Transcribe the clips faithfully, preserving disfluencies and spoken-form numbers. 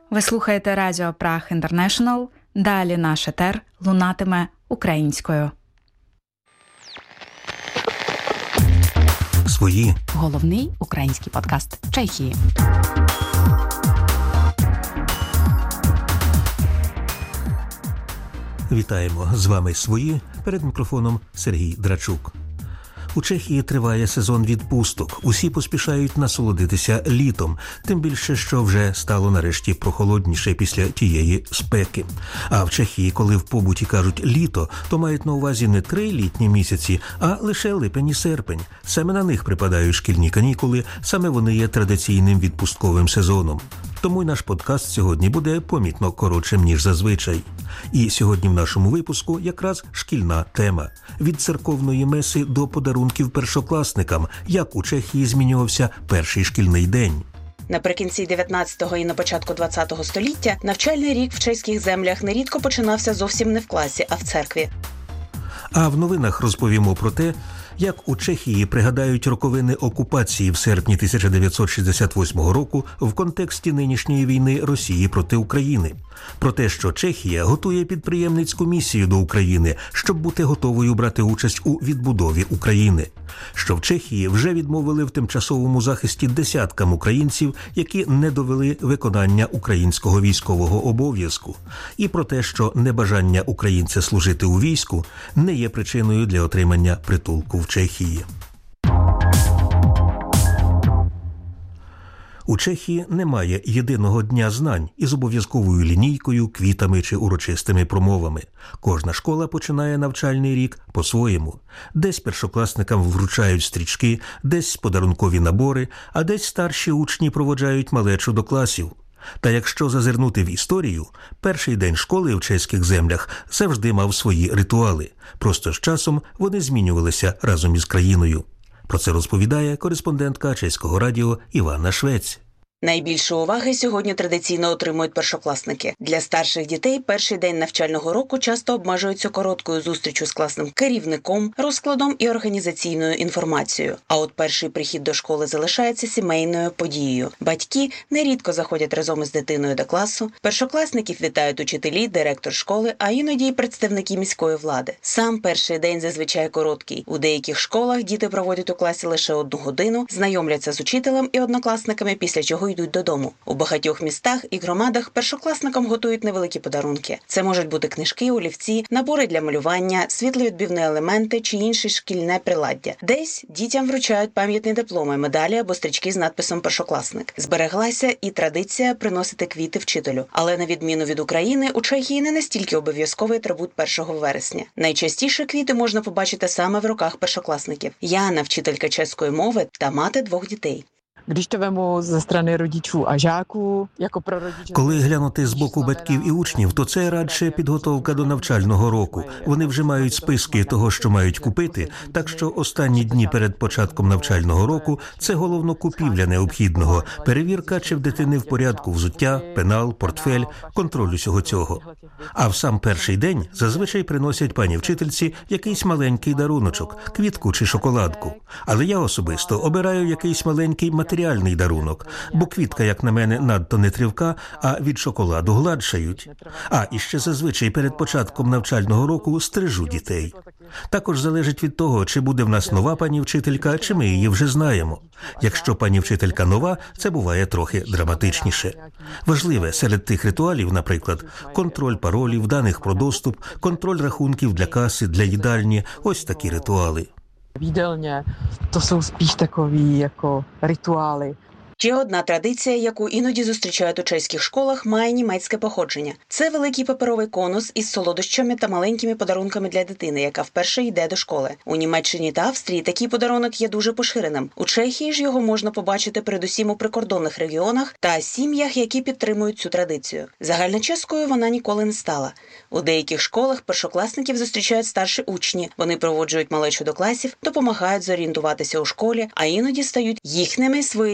Ви слухаєте Радіо Праг Інтернешнл. Далі наш етер лунатиме українською. Свої. Головний український подкаст Чехії. Вітаємо, з вами свої, перед мікрофоном Сергій Драчук. У Чехії триває сезон відпусток. Усі поспішають насолодитися літом, тим більше, що вже стало нарешті прохолодніше після тієї спеки. А в Чехії, коли в побуті кажуть «літо», то мають на увазі не три літні місяці, а лише липень і серпень. Саме на них припадають шкільні канікули, саме вони є традиційним відпустковим сезоном. Тому й наш подкаст сьогодні буде помітно коротшим, ніж зазвичай. І сьогодні в нашому випуску якраз шкільна тема. Від церковної меси до подарунків першокласникам. Як у Чехії змінювався перший шкільний день. Наприкінці дев'ятнадцятого і на початку двадцятого століття навчальний рік в чеських землях нерідко починався зовсім не в класі, а в церкві. А в новинах розповімо про те, як у Чехії пригадають роковини окупації в серпні тисяча дев'ятсот шістдесят восьмого року в контексті нинішньої війни Росії проти України. Про те, що Чехія готує підприємницьку місію до України, щоб бути готовою брати участь у відбудові України. Що в Чехії вже відмовили в тимчасовому захисті десяткам українців, які не довели виконання українського військового обов'язку. І про те, що небажання українця служити у війську не є причиною для отримання притулку в Чехії. У Чехії немає єдиного дня знань із обов'язковою лінійкою, квітами чи урочистими промовами. Кожна школа починає навчальний рік по-своєму. Десь першокласникам вручають стрічки, десь подарункові набори, а десь старші учні проводжають малечу до класів. Та якщо зазирнути в історію, перший день школи в чеських землях завжди мав свої ритуали. Просто з часом вони змінювалися разом із країною. Про це розповідає кореспондентка Чеського радіо Івана Швець. Найбільше уваги сьогодні традиційно отримують першокласники. Для старших дітей перший день навчального року часто обмежується короткою зустрічю з класним керівником, розкладом і організаційною інформацією. А от перший прихід до школи залишається сімейною подією. Батьки нерідко заходять разом із дитиною до класу. Першокласників вітають учителі, директор школи, а іноді й представники міської влади. Сам перший день зазвичай короткий. У деяких школах діти проводять у класі лише одну годину, знайомляться з учителем і однокласниками, після чого йдуть додому. У багатьох містах і громадах першокласникам готують невеликі подарунки. Це можуть бути книжки, олівці, набори для малювання, світловідбивні елементи чи інше шкільне приладдя. Десь дітям вручають пам'ятні дипломи, медалі або стрічки з надписом «Першокласник». Збереглася і традиція приносити квіти вчителю. Але на відміну від України, у Чехії не настільки обов'язковий атрибут першого вересня. Найчастіше квіти можна побачити саме в руках першокласників. Яна, вчителька чеської мови та мати двох дітей. Když to vemu ze strany rodičů a žáků, jako pro rodiče... Коли глянути з боку батьків і учнів, то це радше підготовка до навчального року. Вони вже мають списки того, що мають купити, так що останні дні перед початком навчального року – це головно купівля необхідного, перевірка, чи в дитини в порядку взуття, пенал, портфель, контроль усього цього. А в сам перший день зазвичай приносять пані вчительці якийсь маленький даруночок, квітку чи шоколадку. Але я особисто обираю якийсь маленький матеріал, матеріальний дарунок, бо квітка, як на мене, надто нетривка, а від шоколаду гладшають. А іще зазвичай перед початком навчального року стрижу дітей. Також залежить від того, чи буде в нас нова пані вчителька, чи ми її вже знаємо. Якщо пані вчителька нова, це буває трохи драматичніше. Важливе серед тих ритуалів, наприклад, контроль паролів, даних про доступ, контроль рахунків для каси, для їдальні, ось такі ритуали. Výdelně, to jsou spíš takový jako rituály. Ще одна традиція, яку іноді зустрічають у чеських школах, має німецьке походження. Це великий паперовий конус із солодощами та маленькими подарунками для дитини, яка вперше йде до школи. У Німеччині та Австрії такий подарунок є дуже поширеним. У Чехії ж його можна побачити передусім у прикордонних регіонах та сім'ях, які підтримують цю традицію. Загальночеською вона ніколи не стала. У деяких школах першокласників зустрічають старші учні. Вони проводжують малечу до класів, допомагають зорієнтуватися у школі, а іноді стають їхніми своєрідними наставниками.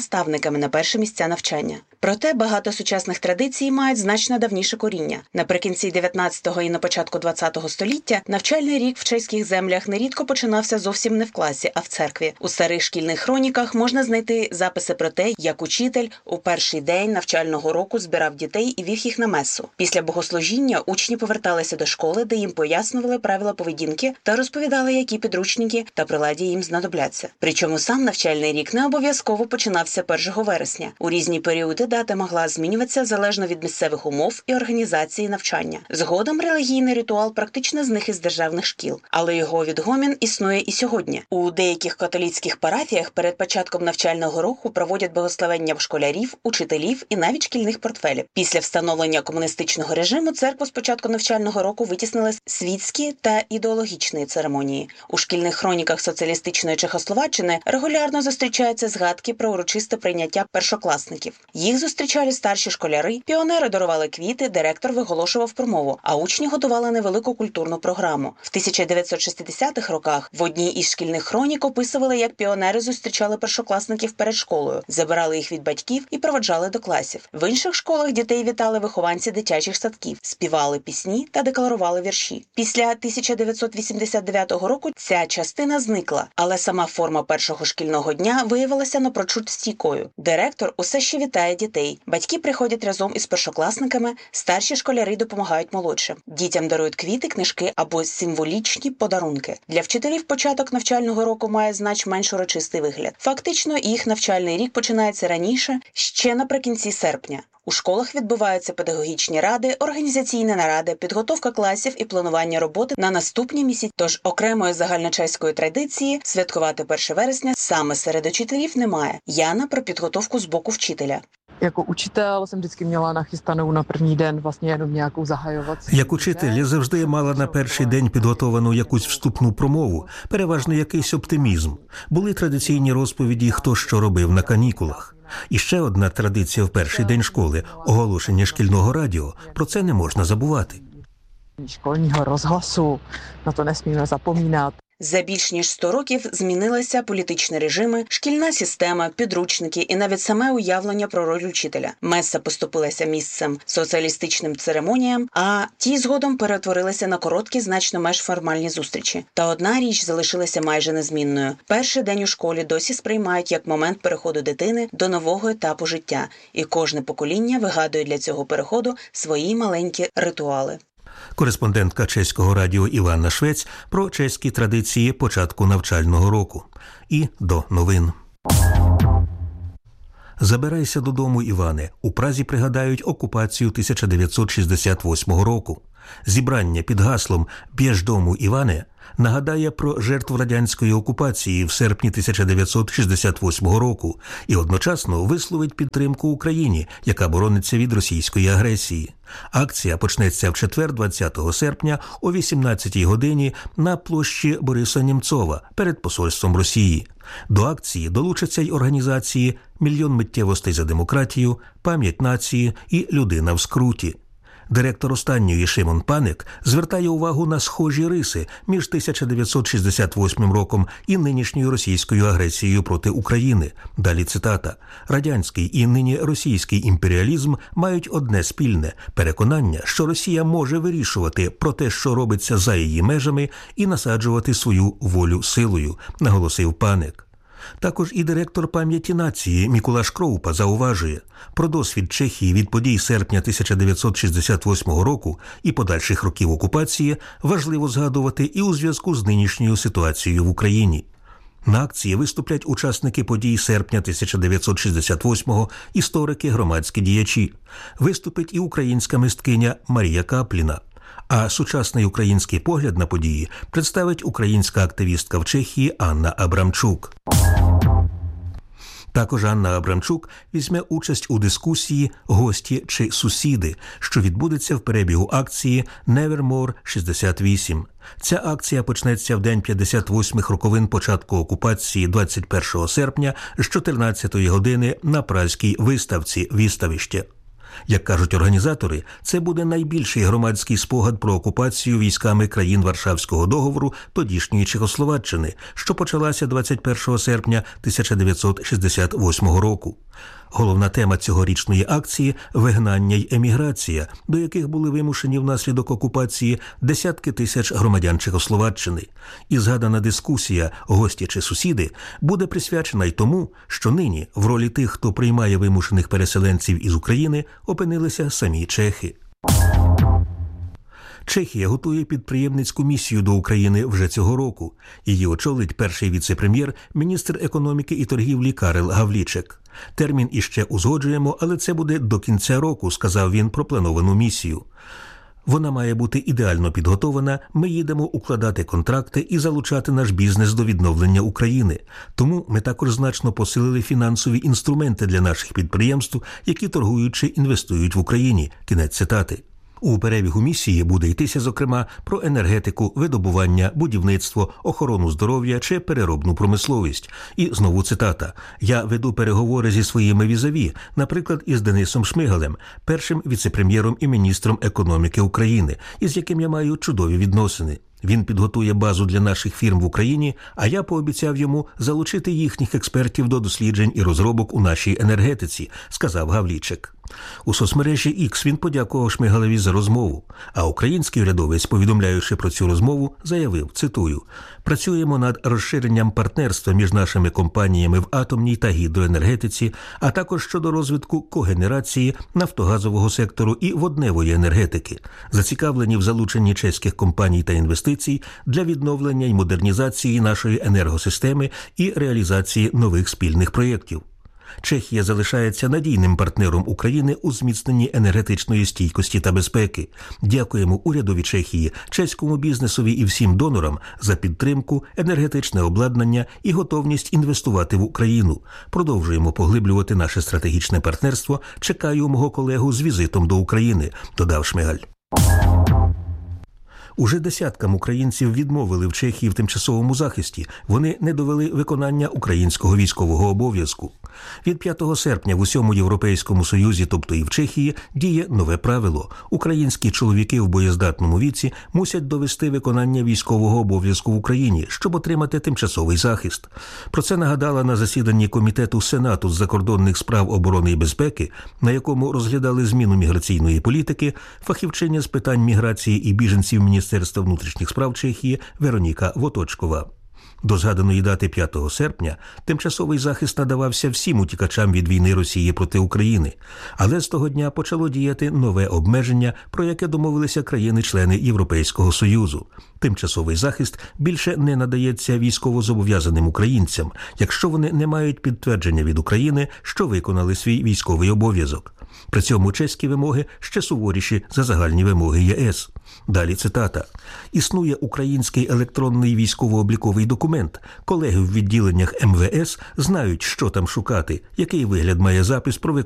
наставниками на перші місця навчання. Проте багато сучасних традицій мають значно давніше коріння. Наприкінці дев'ятнадцятого і на початку двадцятого століття навчальний рік в чеських землях нерідко починався зовсім не в класі, а в церкві. У старих шкільних хроніках можна знайти записи про те, як учитель у перший день навчального року збирав дітей і вів їх на месу. Після богослужіння учні поверталися до школи, де їм пояснювали правила поведінки та розповідали, які підручники та приладдя їм знадобляться. Причому сам навчальний рік не обов'язково починався першого вересня. У різні періоди дата могла змінюватися залежно від місцевих умов і організації навчання. Згодом релігійний ритуал практично зник із державних шкіл, але його відгомін існує і сьогодні. У деяких католицьких парафіях перед початком навчального року проводять благословення в школярів, учителів і навіть шкільних портфелів. Після встановлення комуністичного режиму церкву з початку навчального року витіснили світські та ідеологічні церемонії. У шкільних хроніках соціалістичної Чехословаччини регулярно зустрічаються згадки про урочисте прийняття першокласників. Їх зустрічали старші школяри, піонери дарували квіти, директор виголошував промову, а учні готували невелику культурну програму. В тисяча дев'ятсот шістдесятих роках в одній із шкільних хронік описували, як піонери зустрічали першокласників перед школою, забирали їх від батьків і проводжали до класів. В інших школах дітей вітали вихованці дитячих садків, співали пісні та декларували вірші. Після тисяча дев'ятсот вісімдесят дев'ятого року ця частина зникла, але сама форма першого шкільного дня виявилася напрочуд стійкою. Директор усе ще вітає дітей. Батьки приходять разом із першокласниками, старші школяри допомагають молодшим. Дітям дарують квіти, книжки або символічні подарунки. Для вчителів початок навчального року має значно менш урочистий вигляд. Фактично, їх навчальний рік починається раніше, ще наприкінці серпня. У школах відбуваються педагогічні ради, організаційні наради, підготовка класів і планування роботи на наступні місяці. Тож окремої загальночеської традиції святкувати першого вересня саме серед учителів немає. Яна про підготовку з боку вчителя. Jako učitel jsem vždycky měla nachystanou na první den vlastně jenom nějakou zahajovací. Як учитель я завжди мала на перший день підготовану якусь вступну промову, переважно якийсь оптимізм. Були традиційні розповіді, хто що робив на канікулах. І ще одна традиція в перший день школи – оголошення шкільного радіо. Про це не можна забувати. Школьного розгласу, на то nesmíme zapomínat. За більш ніж сто років змінилися політичні режими, шкільна система, підручники і навіть саме уявлення про роль учителя. Меса поступилася місцем соціалістичним церемоніям, а ті згодом перетворилися на короткі, значно менш формальні зустрічі. Та одна річ залишилася майже незмінною. Перший день у школі досі сприймають як момент переходу дитини до нового етапу життя. І кожне покоління вигадує для цього переходу свої маленькі ритуали. Кореспондентка чеського радіо Іванна Швець про чеські традиції початку навчального року. І до новин. «Забирайся додому, Іване». У Празі пригадають окупацію тисяча дев'ятсот шістдесят восьмого року. Зібрання під гаслом «Б'єш дому, Іване» нагадає про жертв радянської окупації в серпні тисяча дев'ятсот шістдесят восьмого року і одночасно висловить підтримку Україні, яка борониться від російської агресії. Акція почнеться в четвер, двадцятого серпня о вісімнадцятій годині на площі Бориса Нємцова перед посольством Росії. До акції долучаться й організації «Мільйон миттєвостей за демократію», «Пам'ять нації» і «Людина в скруті». Директор останньої Шимон Паник звертає увагу на схожі риси між тисяча дев'ятсот шістдесят восьмим роком і нинішньою російською агресією проти України. Далі цитата. «Радянський і нині російський імперіалізм мають одне спільне – переконання, що Росія може вирішувати про те, що робиться за її межами, і насаджувати свою волю силою», – наголосив Паник. Також і директор «Пам'яті нації» Мікулаш Кроупа зауважує, про досвід Чехії від подій серпня тисяча дев'ятсот шістдесят восьмого року і подальших років окупації важливо згадувати і у зв'язку з нинішньою ситуацією в Україні. На акції виступлять учасники подій серпня тисяча дев'ятсот шістдесят восьмого, історики, громадські діячі. Виступить і українська мисткиня Марія Капліна. А сучасний український погляд на події представить українська активістка в Чехії Анна Абрамчук. Також Анна Абрамчук візьме участь у дискусії «Гості чи сусіди», що відбудеться в перебігу акції «Nevermore шістдесят вісім». Ця акція почнеться в день п'ятдесят восьмих роковин початку окупації двадцять першого серпня з чотирнадцятої години на Празькій виставці «Виставище». Як кажуть організатори, це буде найбільший громадський спогад про окупацію військами країн Варшавського договору тодішньої Чехословаччини, що почалася двадцять першого серпня тисяча дев'ятсот шістдесят восьмого року. Головна тема цьогорічної акції – вигнання й еміграція, до яких були вимушені внаслідок окупації десятки тисяч громадян Чехословаччини. І згадана дискусія «Гості чи сусіди» буде присвячена й тому, що нині в ролі тих, хто приймає вимушених переселенців із України, опинилися самі чехи. Чехія готує підприємницьку місію до України вже цього року. Її очолить перший віце-прем'єр, міністр економіки і торгівлі Карел Гавлічек. Термін іще узгоджуємо, але це буде до кінця року, сказав він про плановану місію. Вона має бути ідеально підготована, ми їдемо укладати контракти і залучати наш бізнес до відновлення України. Тому ми також значно посилили фінансові інструменти для наших підприємств, які торгують чи інвестують в Україні. Кінець цитати. У перебігу місії буде йтися, зокрема, про енергетику, видобування, будівництво, охорону здоров'я чи переробну промисловість. І знову цитата. «Я веду переговори зі своїми візаві, наприклад, із Денисом Шмигалем, першим віце-прем'єром і міністром економіки України, із яким я маю чудові відносини. Він підготує базу для наших фірм в Україні, а я пообіцяв йому залучити їхніх експертів до досліджень і розробок у нашій енергетиці», – сказав Гавлічек. У соцмережі Ікс він подякував Шмигалеві за розмову, а український урядовець, повідомляючи про цю розмову, заявив, цитую, «Працюємо над розширенням партнерства між нашими компаніями в атомній та гідроенергетиці, а також щодо розвитку когенерації, нафтогазового сектору і водневої енергетики. Зацікавлені в залученні чеських компаній та інвестицій для відновлення й модернізації нашої енергосистеми і реалізації нових спільних проєктів». Чехія залишається надійним партнером України у зміцненні енергетичної стійкості та безпеки. Дякуємо урядові Чехії, чеському бізнесові і всім донорам за підтримку, енергетичне обладнання і готовність інвестувати в Україну. Продовжуємо поглиблювати наше стратегічне партнерство. Чекаю мого колегу з візитом до України, додав Шмигаль. Уже десяткам українців відмовили в Чехії в тимчасовому захисті. Вони не довели виконання українського військового обов'язку. Від п'ятого серпня в усьому Європейському Союзі, тобто і в Чехії, діє нове правило. Українські чоловіки в боєздатному віці мусять довести виконання військового обов'язку в Україні, щоб отримати тимчасовий захист. Про це нагадала на засіданні Комітету Сенату з закордонних справ, оборони і безпеки, на якому розглядали зміну міграційної політики, фахівчиня з питань міграції і біженців Міністерства внутрішніх справ Чехії Вероніка Воточкова. До згаданої дати п'ятого серпня тимчасовий захист надавався всім утікачам від війни Росії проти України. Але з того дня почало діяти нове обмеження, про яке домовилися країни-члени Європейського Союзу. Тимчасовий захист більше не надається військовозобов'язаним українцям, якщо вони не мають підтвердження від України, що виконали свій військовий обов'язок. При цьому чеські вимоги ще суворіші за загальні вимоги ЄС. Далі цитата. «Існує український електронний військово-обліковий документ. Колеги в відділеннях ем ве ес знають, що там шукати, який вигляд має запис про виконання